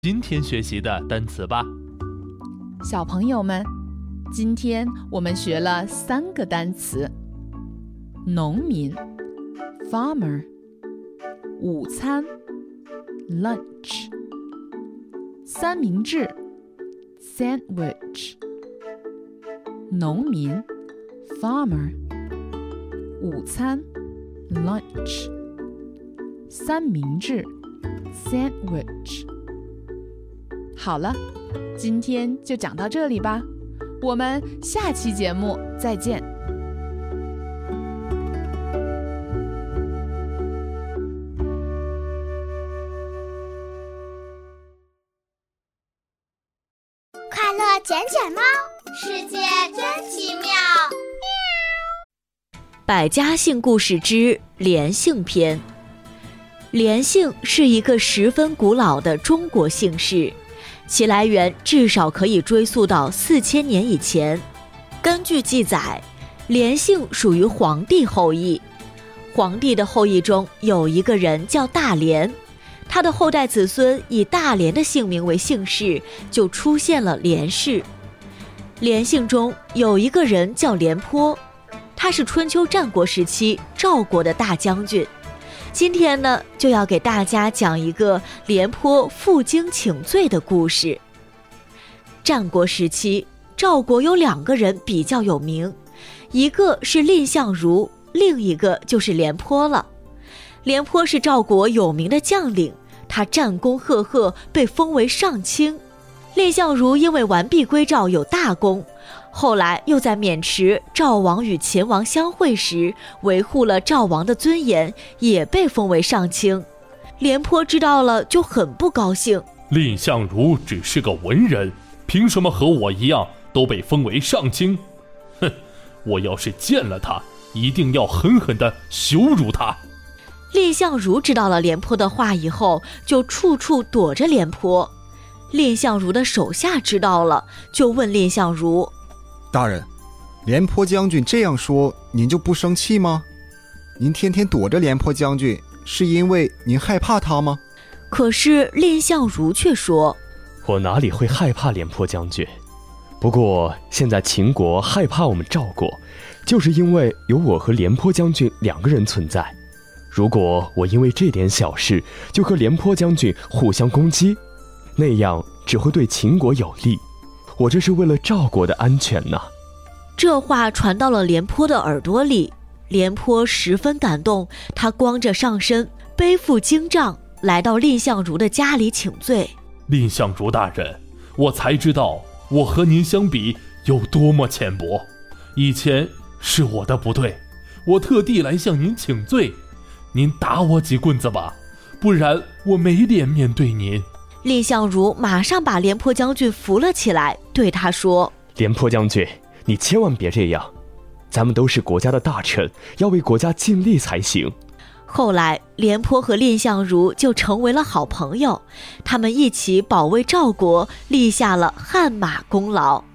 今天学习的单词吧。 小朋友们，今天我们学了3个单词：农民 farmer， 午餐 lunch， 三明治 sandwich。农民 farmer， 午餐 lunch， 三明治 sandwich。好了，今天就讲到这里吧，我们下期节目再见。 快乐捡捡猫，世界真奇妙。 百家姓故事之连姓篇。连姓是一个十分古老的中国姓氏，其来源至少可以追溯到4000年以前。根据记载，连姓属于黄帝后裔。黄帝的后裔中有一个人叫大连，他的后代子孙以大连的姓名为姓氏，就出现了连氏。连姓中有一个人叫廉颇，他是春秋战国时期赵国的大将军。今天呢，就要给大家讲一个廉颇负荆请罪的故事。战国时期，赵国有2个人比较有名，一个是蔺相如，另一个就是廉颇了。廉颇是赵国有名的将领，他战功赫赫，被封为上卿。蔺相如因为完璧归赵有大功，后来又在渑池赵王与秦王相会时维护了赵王的尊严，也被封为上卿。廉颇知道了就很不高兴， 蔺相如只是个文人，凭什么和我一样都被封为上卿？哼，我要是见了他，一定要狠狠地羞辱他。 蔺相如知道了廉颇的话以后，就处处躲着廉颇。蔺相如的手下知道了，就问蔺相如： 大人，廉颇将军这样说，您就不生气吗？您天天躲着廉颇将军，是因为您害怕他吗？ 可是蔺相如却说： 我哪里会害怕廉颇将军？不过现在秦国害怕我们赵国，就是因为有我和廉颇将军2个人存在。如果我因为这点小事就和廉颇将军互相攻击，那样只会对秦国有利，我这是为了赵国的安全呢。 这话传到了廉颇的耳朵里，廉颇十分感动，他光着上身，背负荆杖，来到蔺相如的家里请罪。 蔺相如大人，我才知道我和您相比有多么浅薄，以前是我的不对，我特地来向您请罪，您打我几棍子吧，不然我没脸面对您。 蔺相如马上把廉颇将军扶了起来，对他说： 廉颇将军，你千万别这样，咱们都是国家的大臣，要为国家尽力才行。 后来廉颇和蔺相如就成为了好朋友，他们一起保卫赵国，立下了汗马功劳。